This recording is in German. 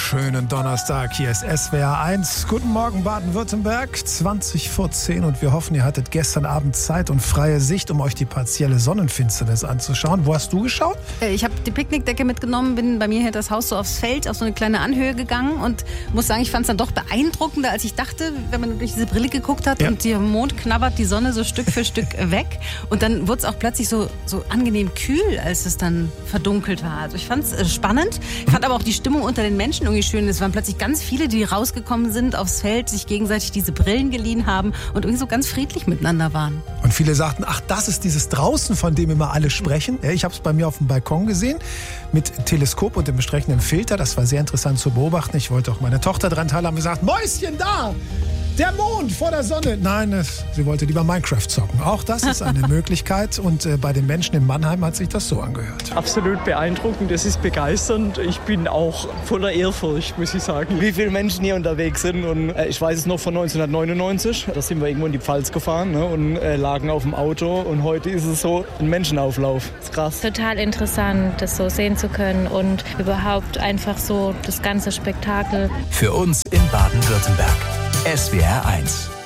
wunderschönen Donnerstag. Hier ist SWR 1. Guten Morgen Baden-Württemberg, 20 vor 10 und wir hoffen, ihr hattet gestern Abend Zeit und freie Sicht, um euch die partielle Sonnenfinsternis anzuschauen. Wo hast du geschaut? Ich habe die Picknickdecke mitgenommen, bin bei mir hinter das Haus so aufs Feld, auf so eine kleine Anhöhe gegangen und muss sagen, ich fand es dann doch beeindruckender, als ich dachte, wenn man durch diese Brille geguckt hat und der Mond knabbert die Sonne so Stück für Stück weg und dann wurde es auch plötzlich so angenehm kühl, als es dann verdunkelt war. Also ich fand es spannend, ich fand aber auch die Stimmung unter den Menschen irgendwie schön. Es waren plötzlich ganz viele, die rausgekommen sind aufs Feld, sich gegenseitig diese Brillen geliehen haben und irgendwie so ganz friedlich miteinander waren. Und viele sagten, ach, das ist dieses Draußen, von dem immer alle sprechen. Ich habe es bei mir auf dem Balkon gesehen mit Teleskop und dem entsprechenden Filter. Das war sehr interessant zu beobachten. Ich wollte auch meine Tochter daran teilhaben und gesagt, Mäuschen da! Der Mond vor der Sonne. Nein, sie wollte lieber Minecraft zocken. Auch das ist eine Möglichkeit. Und bei den Menschen in Mannheim hat sich das so angehört. Absolut beeindruckend. Es ist begeisternd. Ich bin auch voller Ehrfurcht, muss ich sagen. Wie viele Menschen hier unterwegs sind. Und ich weiß es noch von 1999. Da sind wir irgendwo in die Pfalz gefahren und lagen auf dem Auto. Und heute ist es so ein Menschenauflauf. Das ist krass. Total interessant, das so sehen zu können. Und überhaupt einfach so das ganze Spektakel. Für uns in Baden-Württemberg. SWR 1.